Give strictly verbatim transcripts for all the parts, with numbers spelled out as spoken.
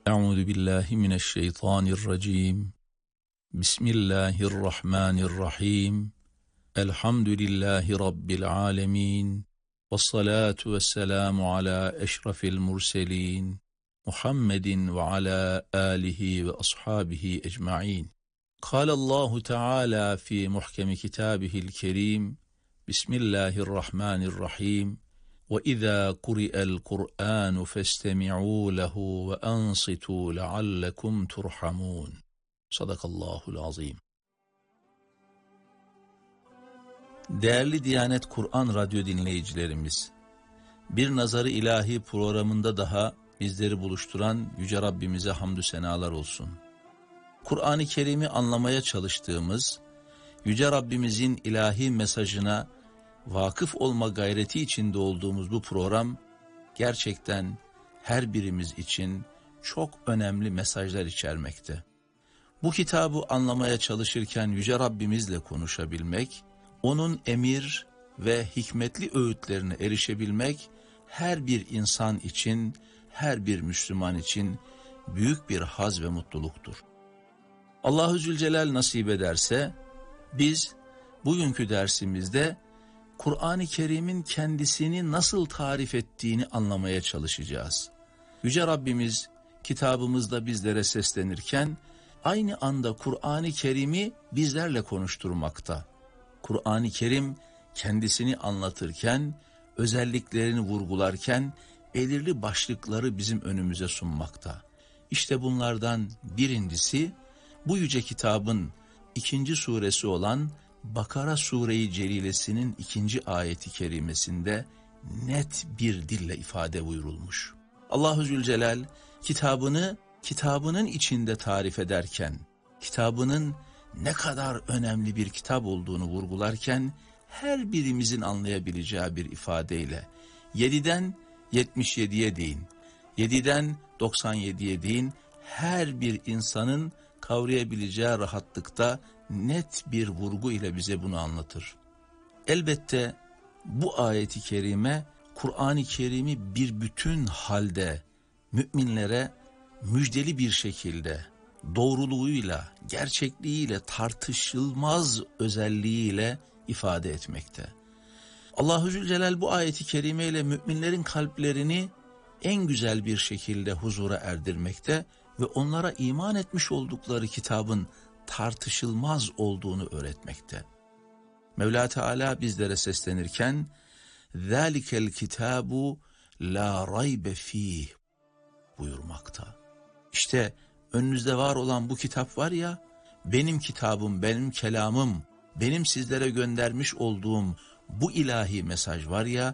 Euzu billahi mineşşeytanirracim. Bismillahirrahmanirrahim. Elhamdülillahi rabbil alamin. Vessalatu vesselamu ala eşrafil murselin. Muhammedin ve ala alihi ve ashabihi ecmaîn. Kâlallahu Teala fi muhkemi kitâbihil kerîm. Bismillahirrahmanirrahim. وَإِذَا قُرِئَ الْقُرْآنُ فَاسْتَمِعُوا لَهُ وَأَنصِتُوا لَعَلَّكُمْ تُرْحَمُونَ. Sadakallahul azim. Değerli Diyanet Kur'an Radyo dinleyicilerimiz, bir Nazarı İlahi programında daha bizleri buluşturan Yüce Rabbimize hamdü senalar olsun. Kur'an-ı Kerim'i anlamaya çalıştığımız, Yüce Rabbimizin ilahi mesajına vakıf olma gayreti içinde olduğumuz bu program gerçekten her birimiz için çok önemli mesajlar içermekte. Bu kitabı anlamaya çalışırken Yüce Rabbimizle konuşabilmek, onun emir ve hikmetli öğütlerine erişebilmek her bir insan için, her bir Müslüman için büyük bir haz ve mutluluktur. Allah-u Zülcelal nasip ederse biz bugünkü dersimizde Kur'an-ı Kerim'in kendisini nasıl tarif ettiğini anlamaya çalışacağız. Yüce Rabbimiz kitabımızda bizlere seslenirken aynı anda Kur'an-ı Kerim'i bizlerle konuşturmakta. Kur'an-ı Kerim kendisini anlatırken, özelliklerini vurgularken belirli başlıkları bizim önümüze sunmakta. İşte bunlardan birincisi bu yüce kitabın ikinci suresi olan Bakara Sure-i Celilesi'nin ikinci ayeti kerimesinde net bir dille ifade buyurulmuş. Allah-u Zülcelal kitabını kitabının içinde tarif ederken, kitabının ne kadar önemli bir kitap olduğunu vurgularken her birimizin anlayabileceği bir ifadeyle yediden yetmiş yediye değin, yediden doksan yediye değin her bir insanın kavrayabileceği rahatlıkta net bir vurgu ile bize bunu anlatır. Elbette bu ayeti kerime Kur'an-ı Kerim'i bir bütün halde müminlere müjdeli bir şekilde doğruluğuyla, gerçekliğiyle, tartışılmaz özelliğiyle ifade etmekte. Allah-u Zülcelal bu ayeti kerime ile müminlerin kalplerini en güzel bir şekilde huzura erdirmekte ve onlara iman etmiş oldukları kitabın tartışılmaz olduğunu öğretmekte. Mevla Teala bizlere seslenirken ذَٰلِكَ الْكِتَابُ لَا رَيْبَ ف۪يهِ buyurmakta. İşte önünüzde var olan bu kitap var ya, benim kitabım, benim kelamım, benim sizlere göndermiş olduğum bu ilahi mesaj var ya,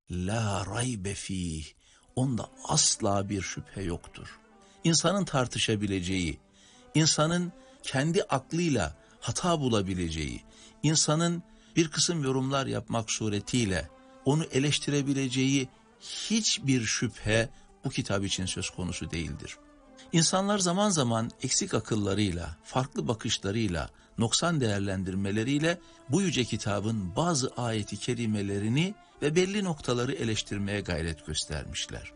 لَا رَيْبَ ف۪يهِ, onda asla bir şüphe yoktur. İnsanın tartışabileceği, insanın kendi aklıyla hata bulabileceği, insanın bir kısım yorumlar yapmak suretiyle onu eleştirebileceği hiçbir şüphe bu kitap için söz konusu değildir. İnsanlar zaman zaman eksik akıllarıyla, farklı bakışlarıyla, noksan değerlendirmeleriyle bu yüce kitabın bazı ayeti kerimelerini ve belli noktaları eleştirmeye gayret göstermişler.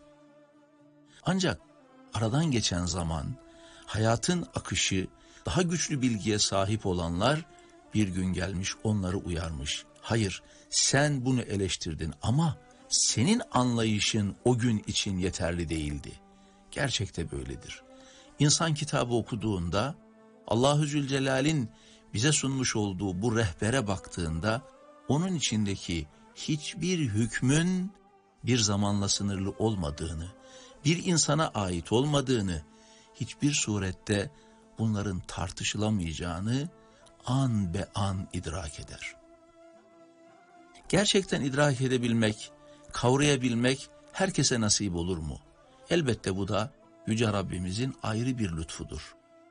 Ancak aradan geçen zaman, hayatın akışı, daha güçlü bilgiye sahip olanlar bir gün gelmiş onları uyarmış. Hayır, sen bunu eleştirdin ama senin anlayışın o gün için yeterli değildi. Gerçekte böyledir. İnsan kitabı okuduğunda, Allah-u Zülcelal'in bize sunmuş olduğu bu rehbere baktığında, onun içindeki hiçbir hükmün bir zamanla sınırlı olmadığını, bir insana ait olmadığını, hiçbir surette bunların tartışılamayacağını an be an idrak eder. Gerçekten idrak edebilmek, kavrayabilmek herkese nasip olur mu? Elbette bu da Yüce Rabbimizin ayrı bir lütfudur.